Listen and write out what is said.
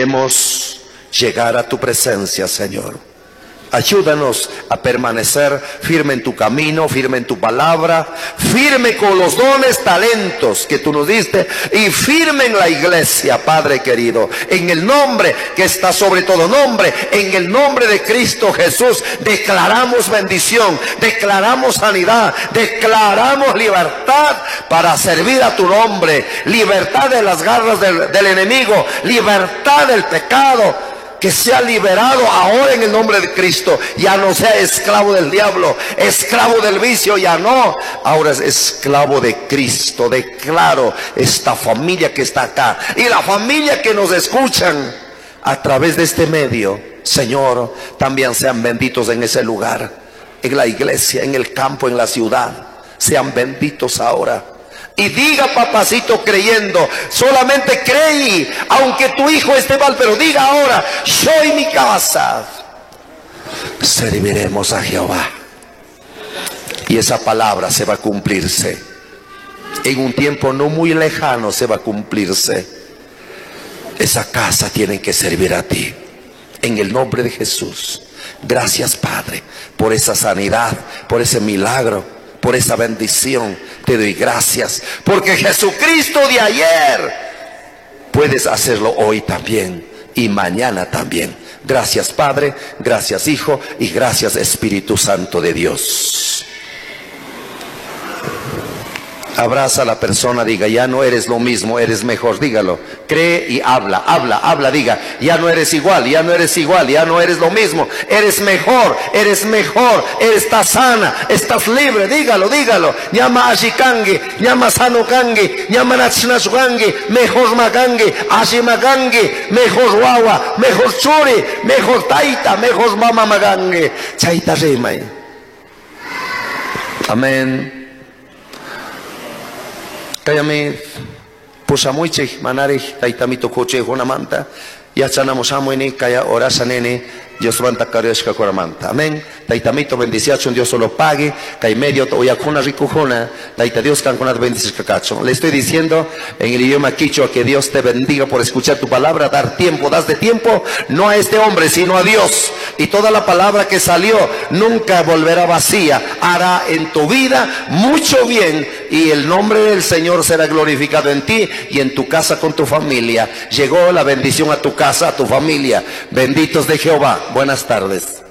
queremos llegar a tu presencia, Señor. Ayúdanos a permanecer firme en tu camino, firme en tu palabra, firme con los dones, talentos que tú nos diste, y firme en la iglesia, Padre querido, en el nombre que está sobre todo nombre, en el nombre de Cristo Jesús. Declaramos bendición, declaramos sanidad, declaramos libertad para servir a tu nombre, libertad de las garras del enemigo, libertad del pecado. Que sea liberado ahora en el nombre de Cristo. Ya no sea esclavo del diablo, esclavo del vicio, ya no. Ahora es esclavo de Cristo. Declaro esta familia que está acá y la familia que nos escuchan a través de este medio, Señor, también sean benditos en ese lugar, en la iglesia, en el campo, en la ciudad. Sean benditos ahora. Y diga, papacito, creyendo, solamente creí, aunque tu hijo esté mal, pero diga ahora: yo y mi casa serviremos a Jehová. Y esa palabra se va a cumplirse. En un tiempo no muy lejano se va a cumplirse. Esa casa tiene que servir a ti. En el nombre de Jesús. Gracias, Padre, por esa sanidad, por ese milagro, por esa bendición. Te doy gracias, porque Jesucristo de ayer puedes hacerlo hoy también y mañana también. Gracias, Padre, gracias, Hijo, y gracias, Espíritu Santo de Dios. Abraza a la persona, diga: ya no eres lo mismo, eres mejor. Dígalo, cree y habla, diga: ya no eres igual, ya no eres igual, ya no eres lo mismo, eres mejor, estás sana, estás libre. Dígalo, llama ashikangi, llama sanokangi, llama nachnashkangi, mejor makangi, ashimakangi, mejor wawa, mejor churi, mejor taita, mejor mama makangi. Chaita rimay. Amén. Kayami pusamuychik manarij taytamito kuche jonamanta yachanamos amuini kaya orasanene Dios vanta karioshka koramanta. Amén. Taytamito bendición, Dios solo pague. Kay medio oyakuna ricujona. Tayta Dios canconat bendiciones cacho. Le estoy diciendo en el idioma quichua que Dios te bendiga por escuchar tu palabra, dar tiempo, das de tiempo no a este hombre sino a Dios. Y toda la palabra que salió nunca volverá vacía. Hará en tu vida mucho bien y el nombre del Señor será glorificado en ti y en tu casa con tu familia. Llegó la bendición a tu casa, a tu familia. Benditos de Jehová. Buenas tardes.